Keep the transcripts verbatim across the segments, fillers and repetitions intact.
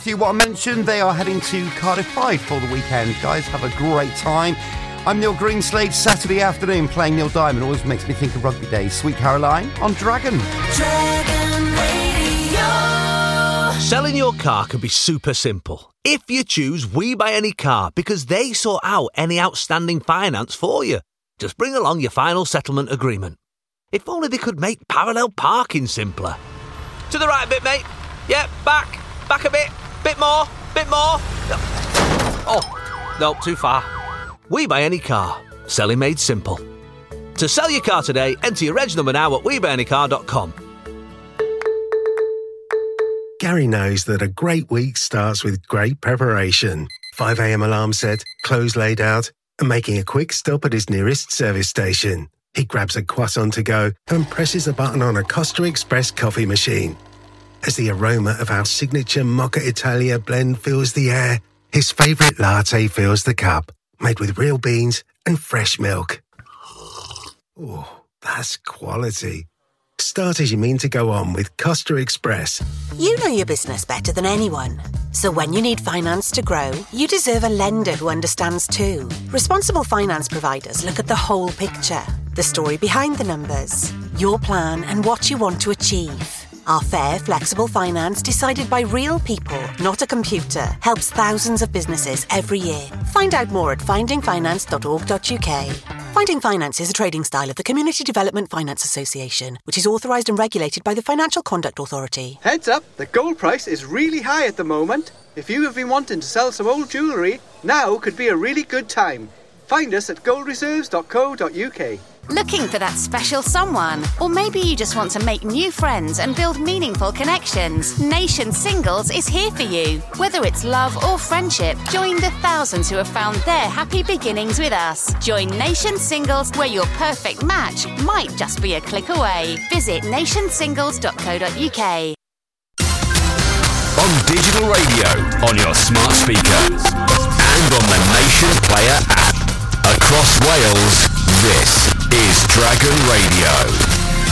See what I mentioned? They are heading to Cardiff Pride for the weekend. Guys, have a great time. I'm Neil Greenslade. Saturday afternoon playing Neil Diamond always makes me think of rugby days. Sweet Caroline on Dragon. Dragon Radio. Selling your car can be super simple if you choose We Buy Any Car, because they sort out any outstanding finance for you. Just bring along your final settlement agreement. If only they could make parallel parking simpler. To the right a bit, mate. Yeah, back. Back a bit. Bit more. Bit more. Oh, no, too far. We Buy Any Car. Selling made simple. To sell your car today, enter your reg number now at we buy any car dot com. Gary knows that a great week starts with great preparation. five a.m. alarm set, clothes laid out, and making a quick stop at his nearest service station. He grabs a croissant to go and presses a button on a Costa Express coffee machine. As the aroma of our signature Mocha Italia blend fills the air, his favourite latte fills the cup, made with real beans and fresh milk. Oh, that's quality. Start as you mean to go on with Costa Express. You know your business better than anyone. So when you need finance to grow, you deserve a lender who understands too. Responsible finance providers look at the whole picture, the story behind the numbers, your plan and what you want to achieve. Our fair, flexible finance decided by real people, not a computer, helps thousands of businesses every year. Find out more at finding finance dot org dot uk. Finding Finance is a trading style of the Community Development Finance Association, which is authorised and regulated by the Financial Conduct Authority. Heads up, the gold price is really high at the moment. If you have been wanting to sell some old jewellery, now could be a really good time. Find us at gold reserves dot co dot uk. Looking for that special someone? Or maybe you just want to make new friends and build meaningful connections? Nation Singles is here for you. Whether it's love or friendship, join the thousands who have found their happy beginnings with us. Join Nation Singles, where your perfect match might just be a click away. Visit nation singles dot co dot uk. On digital radio, on your smart speakers, and on the Nation Player app. Across Wales, this is Dragon Radio.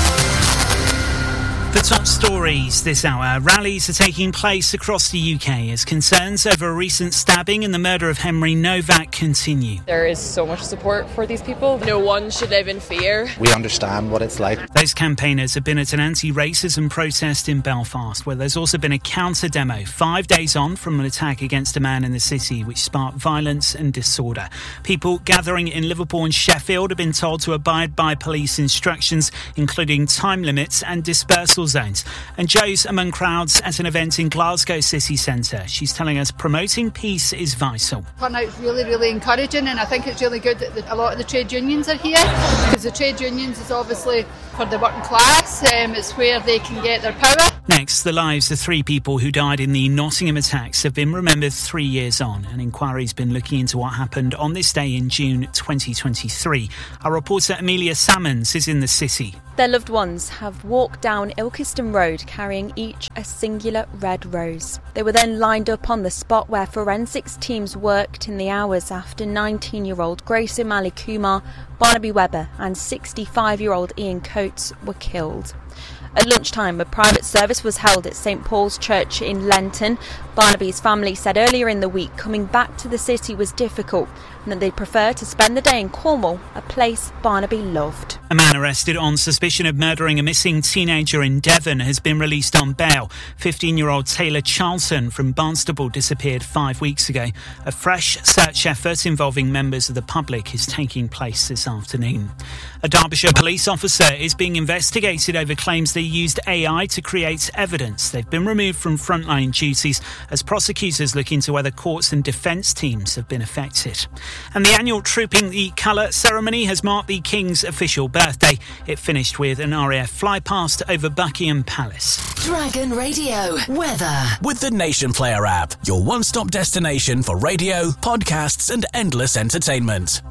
The top stories this hour. Rallies are taking place across the U K as concerns over a recent stabbing and the murder of Henry Novak continue. There is so much support for these people. No one should live in fear. We understand what it's like. Those campaigners have been at an anti-racism protest in Belfast, where there's also been a counter-demo five days on from an attack against a man in the city, which sparked violence and disorder. People gathering in Liverpool and Sheffield have been told to abide by police instructions, including time limits and dispersal zones. And Jo's among crowds at an event in Glasgow city centre. She's telling us promoting peace is vital. Turnout's really, really encouraging, and I think it's really good that the, a lot of the trade unions are here, because the trade unions is obviously for the working class. Um, it's where they can get their power. Next, the lives of three people who died in the Nottingham attacks have been remembered three years on. An inquiry's been looking into what happened on this day in June twenty twenty-three. Our reporter Amelia Salmons is in the city. Their loved ones have walked down Ilkeston Road carrying each a singular red rose. They were then lined up on the spot where forensics teams worked in the hours after nineteen-year-old Grace O'Malley Kumar, Barnaby Webber and sixty-five-year-old Ian Coates were killed. At lunchtime, a private service was held at St Paul's Church in Lenton. Barnaby's family said earlier in the week coming back to the city was difficult and that they'd prefer to spend the day in Cornwall, a place Barnaby loved. A man arrested on suspicion of murdering a missing teenager in Devon has been released on bail. fifteen-year-old Taylor Charlton from Barnstaple disappeared five weeks ago. A fresh search effort involving members of the public is taking place this afternoon. A Derbyshire police officer is being investigated over claims they used A I to create evidence. They've been removed from frontline duties as prosecutors look into whether courts and defence teams have been affected. And the annual Trooping the Colour ceremony has marked the King's official birthday. It finished with an R A F flypast over Buckingham Palace. Dragon Radio weather. With the Nation Player app, your one-stop destination for radio, podcasts and endless entertainment.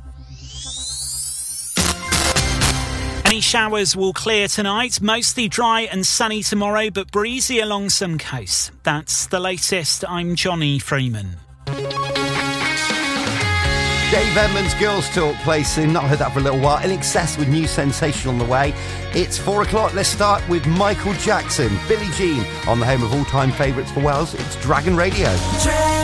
Any showers will clear tonight, mostly dry and sunny tomorrow, but breezy along some coasts. That's the latest. I'm Johnny Freeman. Dave Edmunds' Girls Talk plays soon. Not heard that for a little while. In Excess with new sensation on the way. It's four o'clock. Let's start with Michael Jackson, Billie Jean, on the home of all-time favourites for Wales. It's Dragon Radio. Dragon.